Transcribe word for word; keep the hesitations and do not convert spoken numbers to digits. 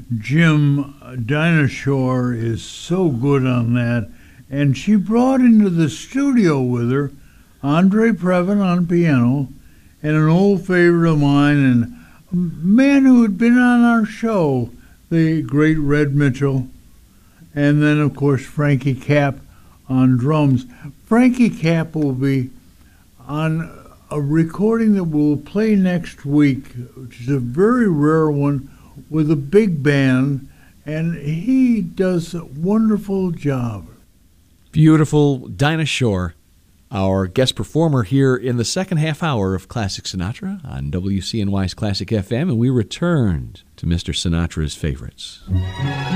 Jim, Dinah Shore is so good on that. And she brought into the studio with her Andre Previn on piano and an old favorite of mine and a man who had been on our show, the great Red Mitchell. And then, of course, Frankie Capp on drums. Frankie Capp will be on a recording that we'll play next week, which is a very rare one, with a big band, and he does a wonderful job. Beautiful Dinah Shore, our guest performer here in the second half hour of Classic Sinatra on W C N Y's Classic F M, and we returned to Mister Sinatra's favorites.